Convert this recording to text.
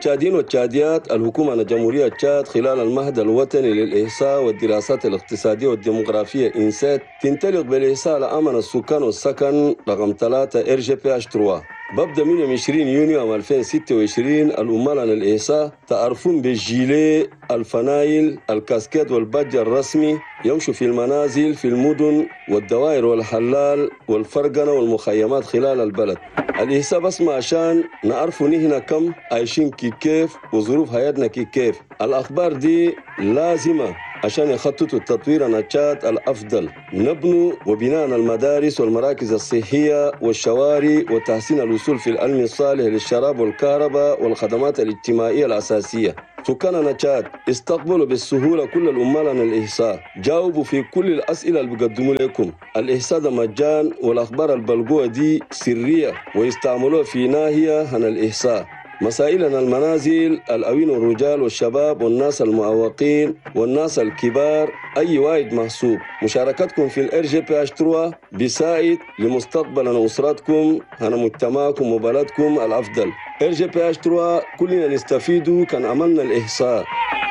التشاديين والتشاديات، الحكومة الجمهورية تشاد خلال المهد الوطني للإحصاء والدراسات الاقتصادية والديموغرافية إنسات تنطلق بالإحصاء لأمن السكان والسكن رقم 3 RGPH3. ببدأ من يوم 20 يونيو عام 2026 الأمال عن الإحصاء تعرفون بالجيلي، الفنايل، الكاسكيت والباج الرسمي، يمشوا في المنازل في المدن والدوائر والحلال والفرقنة والمخيمات خلال البلد. الإحصاء بس ما عشان نعرفوا نحن كم عايشين كيف وظروف حياتنا كيف. الأخبار دي لازمة عشان يخططوا التطوير النشاط الأفضل، نبنوا وبناء المدارس والمراكز الصحية والشوارع وتحسين الوصول في العلم الصالح للشراب والكهرباء والخدمات الاجتماعية الأساسية. سكان نشاط استقبلوا بالسهولة كل الأمال عن الإحصاء، جاوبوا في كل الأسئلة اللي بيقدموا لكم. الإحصاء ده مجان، والأخبار البلغوة دي سرية ويستعملوها في ناحية عن الإحصاء. مسائلنا المنازل، الأوين والرجال والشباب والناس المعوقين والناس الكبار، أي واحد محسوب. مشاركتكم في RGPH3 بيساعد لمستقبل أسرتكم، مجتمعكم وبلدكم الأفضل. RGPH3 كلنا نستفيدوا كان عملنا الإحصاء.